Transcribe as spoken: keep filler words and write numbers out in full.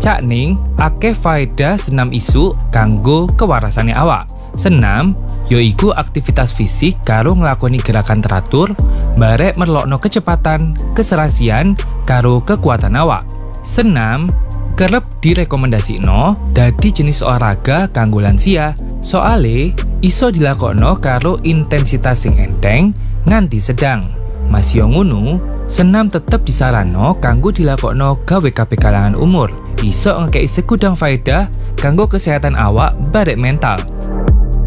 Cakning akeh faedah senam isuk kanggo kewarasane awak. Senam yoiku aktivitas fisik karo nglakoni gerakan teratur, barek merlokno kecepatan, keserasian karo kekuatan awak. Senam kerep direkomendasikno dadi jenis olahraga kanggo lansia, soale iso dilakokno karo intensitas sing enteng nganti sedang. Masih ngono, senam tetep disaranno kanggo dilakokno gawe kabeh kalangan umur. Iso ngekei segudang faedah kanggo kesehatan awak barek mental.